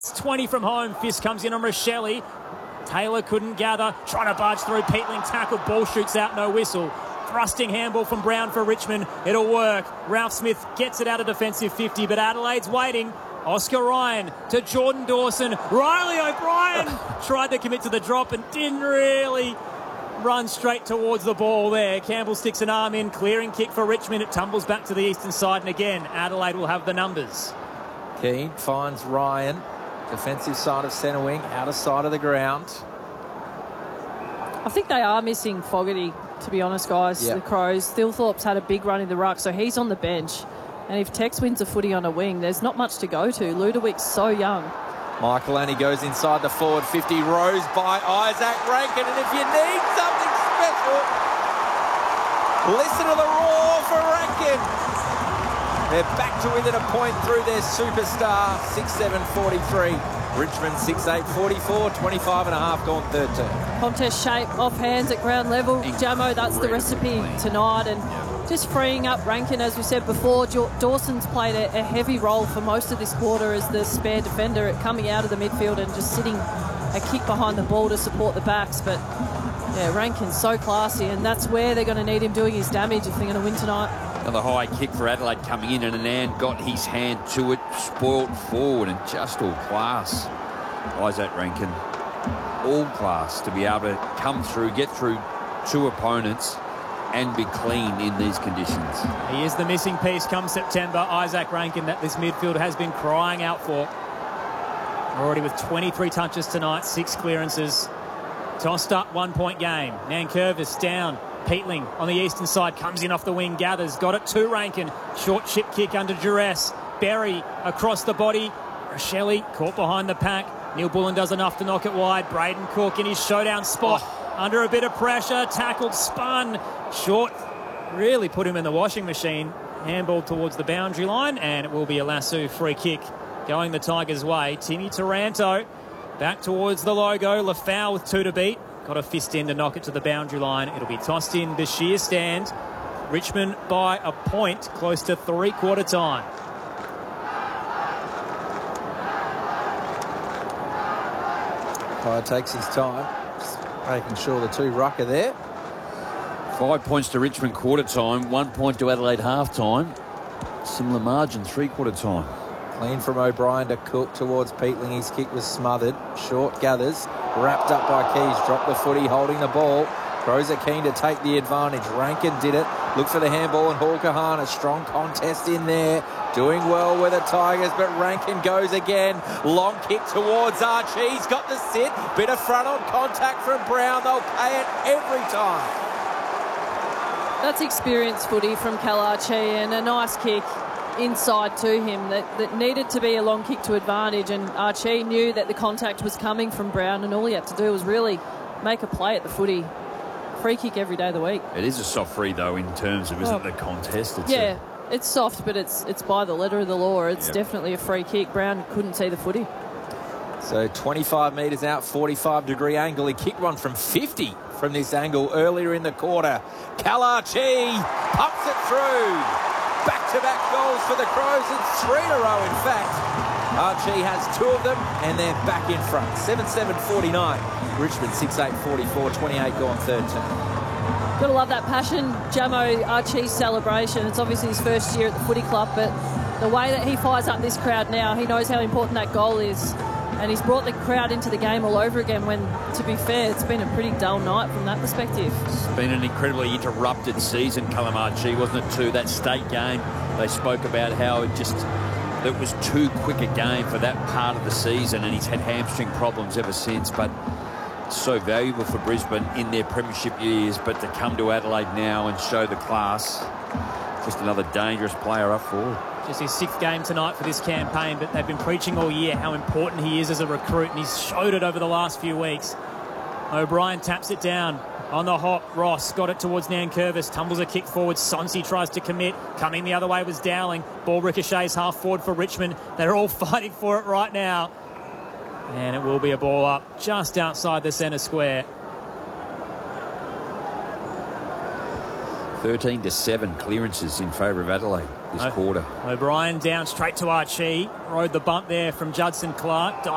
It's 20 from home. Fist comes in on Rochelle. Taylor couldn't gather. Trying to barge through. Peatling tackled. Ball shoots out. No whistle. Thrusting handball from Brown for Richmond. It'll work. Ralph Smith gets it out of defensive 50, but Adelaide's waiting. Oscar Ryan to Jordan Dawson. Riley O'Brien tried to commit to the drop and didn't really run straight towards the ball there. Campbell sticks an arm in. Clearing kick for Richmond. It tumbles back to the eastern side, and again, Adelaide will have the numbers. Keane finds Ryan. Defensive side of centre wing, outer side of the ground. I think they are missing Fogarty, to be honest, guys. Yep. The Crows. Thilthorpe's had a big run in the ruck, so he's on the bench. And if Tex wins a footy on a wing, there's not much to go to. Ludwig's so young. Michael Annie goes inside the forward 50, rows by Isaac Rankin. And if you need something special, listen to the roar for Rankin. They're back to within a point through their superstar, 6-7-43. Richmond 6-8-44, 25 and a half gone 13. Contest shape, off hands at ground level. Jamo, that's the recipe tonight. And just freeing up Rankin, as we said before. Dawson's played a heavy role for most of this quarter as the spare defender at coming out of the midfield and just sitting a kick behind the ball to support the backs. But yeah, Rankin's so classy, and that's where they're going to need him doing his damage if they're going to win tonight. Another high kick for Adelaide coming in, and Anand got his hand to it, spoiled forward, and just all class. Isaac Rankin, all class to be able to come through, get through two opponents and be clean in these conditions. He is the missing piece come September, Isaac Rankin, that this midfield has been crying out for. Already with 23 touches tonight, 6 clearances. Tossed up 1-point game. Nankervis down. Peatling on the eastern side comes in off the wing, gathers, got it to Rankin. Short chip kick under duress. Berry across the body. Rochelle caught behind the pack. Neil Bullen does enough to knock it wide. Braden Cook in his showdown spot. Under a bit of pressure, tackled, spun. Short really put him in the washing machine. Handball towards the boundary line, and it will be a Lasso free kick going the Tigers' way. Timmy Taranto back towards the logo. Lafau with 2 to beat. Got a fist in to knock it to the boundary line. It'll be tossed in Bashir stand. Richmond by a point, close to three-quarter time. Pryor takes his time, just making sure the two ruck are there. 5 points to Richmond quarter time, 1 point to Adelaide half time. Similar margin, three-quarter time. Clean from O'Brien to Cook towards Peatling. His kick was smothered. Short gathers. Wrapped up by Keys. Dropped the footy, holding the ball. Crows are keen to take the advantage. Rankin did it. Look for the handball and Hawker. A strong contest in there. Doing well with the Tigers, but Rankin goes again. Long kick towards Archie. He's got the sit. Bit of front-on contact from Brown. They'll pay it every time. That's experienced footy from Cal Archie, and a nice kick inside to him that needed to be a long kick to advantage, and Archie knew that the contact was coming from Brown, and all he had to do was really make a play at the footy. Free kick every day of the week. It is a soft free, though, in terms of, isn't it, the contest? It's soft, but it's by the letter of the law. It's definitely a free kick. Brown couldn't see the footy. So 25 metres out, 45-degree angle. He kicked one from 50 from this angle earlier in the quarter. Kalachi pumps it through. Back-to-back goals for the Crows. It's 3 in a row, in fact. Archie has 2 of them, and they're back in front. 7-7-49. Richmond 6-8-44, 28 gone 13. Gotta love that passion. Jamo Archie's celebration. It's obviously his first year at the footy club, but the way that he fires up this crowd now, he knows how important that goal is. And he's brought the crowd into the game all over again when, to be fair, it's been a pretty dull night from that perspective. It's been an incredibly interrupted season, Callum Archie, wasn't it, too? That state game, they spoke about how it was too quick a game for that part of the season, and he's had hamstring problems ever since. But so valuable for Brisbane in their premiership years, but to come to Adelaide now and show the class, just another dangerous player up forward. Just his 6th game tonight for this campaign, but they've been preaching all year how important he is as a recruit, and he's showed it over the last few weeks. O'Brien taps it down on the hop. Ross got it towards Nankervis, tumbles a kick forward. Sonsi tries to commit. Coming the other way was Dowling. Ball ricochets half forward for Richmond. They're all fighting for it right now. And it will be a ball up just outside the centre square. 13-7 clearances in favour of Adelaide this quarter. O'Brien down straight to Archie. Rode the bump there from Judson Clark.